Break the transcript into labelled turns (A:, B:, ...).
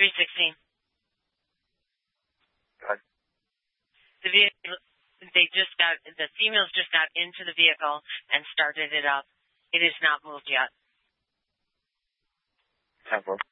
A: 316.
B: Go ahead.
A: The females just got into the vehicle and started it up. It is not moved yet.
B: 10-4.